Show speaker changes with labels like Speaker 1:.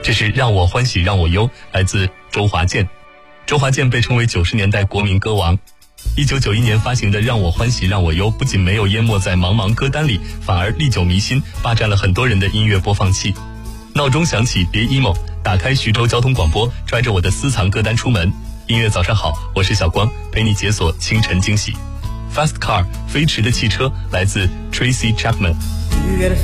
Speaker 1: 这是让我欢喜让我忧，来自周华健。周华健被称为90年代国民歌王。1991年发行的《让我欢喜让我忧》不仅没有淹没在茫茫歌单里，反而历久弥新，霸占了很多人的音乐播放器。闹钟响起别 emo， 打开徐州交通广播，拽着我的私藏歌单出门。音乐早上好，我是小光，陪你解锁清晨惊喜。Fast Car 飞驰的汽车，来自 Tracy Chapman。